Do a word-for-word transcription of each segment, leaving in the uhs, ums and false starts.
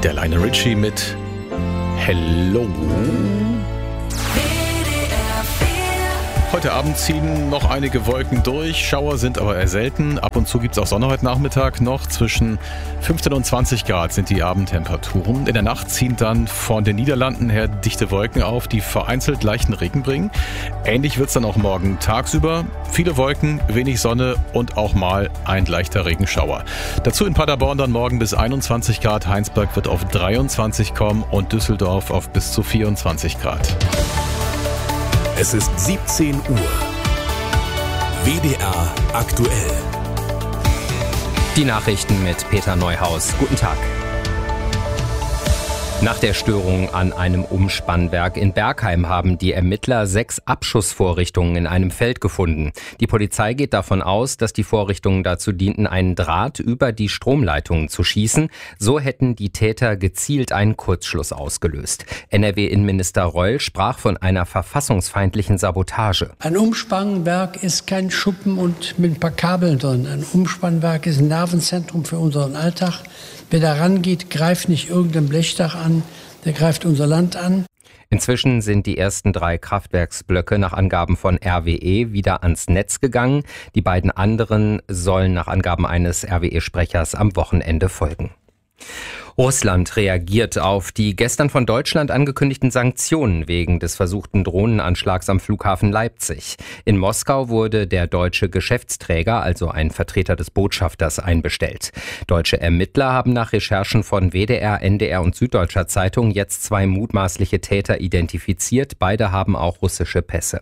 Der Lionel Richie mit Hello. Heute Abend ziehen noch einige Wolken durch, Schauer sind aber eher selten. Ab und zu gibt es auch Sonne heute Nachmittag noch. Zwischen fünfzehn und zwanzig Grad sind die Abendtemperaturen. In der Nacht ziehen dann von den Niederlanden her dichte Wolken auf, die vereinzelt leichten Regen bringen. Ähnlich wird es dann auch morgen tagsüber. Viele Wolken, wenig Sonne und auch mal ein leichter Regenschauer. Dazu in Paderborn dann morgen bis einundzwanzig Grad. Heinsberg wird auf dreiundzwanzig kommen und Düsseldorf auf bis zu vierundzwanzig Grad. Es ist siebzehn Uhr. W D R aktuell. Die Nachrichten mit Peter Neuhaus. Guten Tag. Nach der Störung an einem Umspannwerk in Bergheim haben die Ermittler sechs Abschussvorrichtungen in einem Feld gefunden. Die Polizei geht davon aus, dass die Vorrichtungen dazu dienten, einen Draht über die Stromleitungen zu schießen. So hätten die Täter gezielt einen Kurzschluss ausgelöst. N R W-Innenminister Reul sprach von einer verfassungsfeindlichen Sabotage. Ein Umspannwerk ist kein Schuppen und mit ein paar Kabeln drin. Ein Umspannwerk ist ein Nervenzentrum für unseren Alltag. Wer da rangeht, greift nicht irgendein Blechdach an, der greift unser Land an. Inzwischen sind die ersten drei Kraftwerksblöcke nach Angaben von R W E wieder ans Netz gegangen. Die beiden anderen sollen nach Angaben eines R W E-Sprechers am Wochenende folgen. Russland reagiert auf die gestern von Deutschland angekündigten Sanktionen wegen des versuchten Drohnenanschlags am Flughafen Leipzig. In Moskau wurde der deutsche Geschäftsträger, also ein Vertreter des Botschafters, einbestellt. Deutsche Ermittler haben nach Recherchen von W D R, N D R und Süddeutscher Zeitung jetzt zwei mutmaßliche Täter identifiziert. Beide haben auch russische Pässe.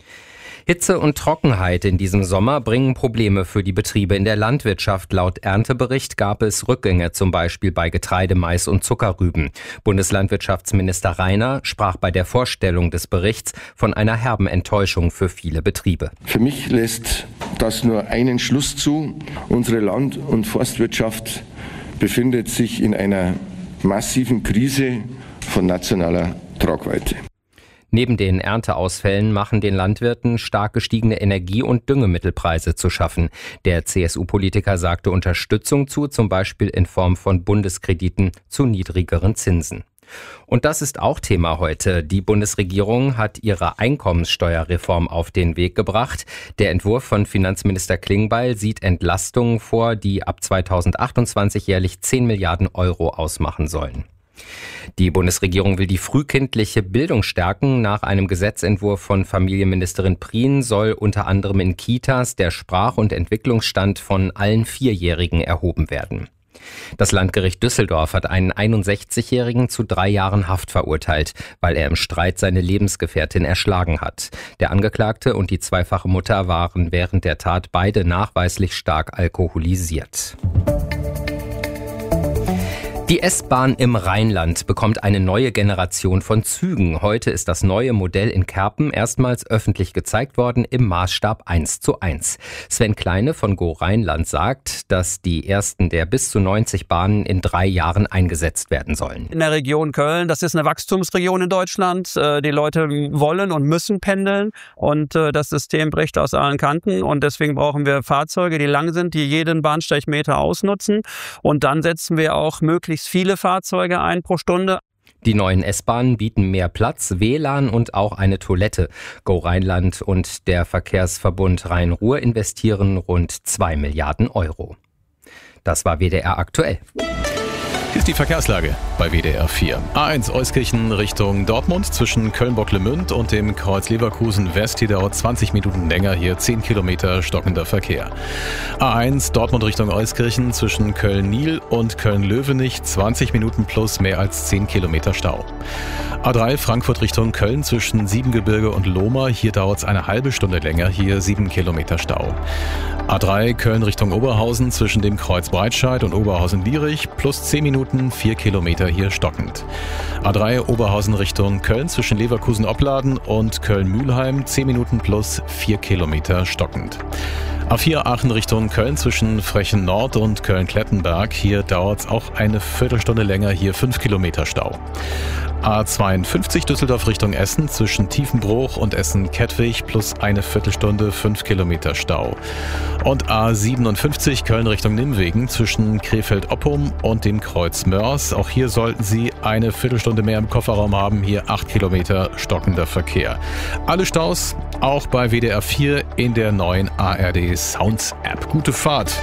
Hitze und Trockenheit in diesem Sommer bringen Probleme für die Betriebe in der Landwirtschaft. Laut Erntebericht gab es Rückgänge, zum Beispiel bei Getreide, Mais und Zuckerrüben. Bundeslandwirtschaftsminister Reiner sprach bei der Vorstellung des Berichts von einer herben Enttäuschung für viele Betriebe. Für mich lässt das nur einen Schluss zu. Unsere Land- und Forstwirtschaft befindet sich in einer massiven Krise von nationaler Tragweite. Neben den Ernteausfällen machen den Landwirten stark gestiegene Energie- und Düngemittelpreise zu schaffen. Der C S U-Politiker sagte Unterstützung zu, zum Beispiel in Form von Bundeskrediten zu niedrigeren Zinsen. Und das ist auch Thema heute. Die Bundesregierung hat ihre Einkommenssteuerreform auf den Weg gebracht. Der Entwurf von Finanzminister Klingbeil sieht Entlastungen vor, die ab zweitausendachtundzwanzig jährlich zehn Milliarden Euro ausmachen sollen. Die Bundesregierung will die frühkindliche Bildung stärken. Nach einem Gesetzentwurf von Familienministerin Prien soll unter anderem in Kitas der Sprach- und Entwicklungsstand von allen Vierjährigen erhoben werden. Das Landgericht Düsseldorf hat einen einundsechzigjährigen zu drei Jahren Haft verurteilt, weil er im Streit seine Lebensgefährtin erschlagen hat. Der Angeklagte und die zweifache Mutter waren während der Tat beide nachweislich stark alkoholisiert. Die S-Bahn im Rheinland bekommt eine neue Generation von Zügen. Heute ist das neue Modell in Kerpen erstmals öffentlich gezeigt worden im Maßstab eins zu eins. Sven Kleine von Go Rheinland sagt, dass die ersten der bis zu neunzig Bahnen in drei Jahren eingesetzt werden sollen. In der Region Köln, das ist eine Wachstumsregion in Deutschland. Die Leute wollen und müssen pendeln und das System bricht aus allen Kanten und deswegen brauchen wir Fahrzeuge, die lang sind, die jeden Bahnsteigmeter ausnutzen und dann setzen wir auch möglichst viele Fahrzeuge ein pro Stunde. Die neuen S-Bahnen bieten mehr Platz, W L A N und auch eine Toilette. Go Rheinland und der Verkehrsverbund Rhein-Ruhr investieren rund zwei Milliarden Euro. Das war W D R aktuell. Hier ist die Verkehrslage bei W D R vier. A eins Euskirchen Richtung Dortmund zwischen Köln-Bocklemünd und dem Kreuz Leverkusen West. Hier dauert zwanzig Minuten länger, hier zehn Kilometer stockender Verkehr. A eins Dortmund Richtung Euskirchen zwischen Köln-Niel und Köln-Löwenich zwanzig Minuten plus mehr als zehn Kilometer Stau. A drei Frankfurt Richtung Köln zwischen Siebengebirge und Lohmar. Hier dauert es eine halbe Stunde länger, hier sieben Kilometer Stau. A drei Köln Richtung Oberhausen zwischen dem Kreuz Breitscheid und Oberhausen-Lierich plus zehn Minuten, vier Kilometer hier stockend. A drei Oberhausen Richtung Köln zwischen Leverkusen-Opladen und Köln-Mühlheim zehn Minuten plus vier Kilometer stockend. A vier Aachen Richtung Köln zwischen Frechen Nord und Köln-Klettenberg. Hier dauert es auch eine Viertelstunde länger, hier fünf Kilometer Stau. A zweiundfünfzig Düsseldorf Richtung Essen zwischen Tiefenbruch und Essen-Kettwig plus eine Viertelstunde, fünf Kilometer Stau. Und A siebenundfünfzig Köln Richtung Nimwegen zwischen Krefeld-Oppum und dem Kreuz Mörs. Auch hier sollten Sie eine Viertelstunde mehr im Kofferraum haben. Hier acht Kilometer stockender Verkehr. Alle Staus auch bei W D R vier in der neuen A R D Sounds App. Gute Fahrt!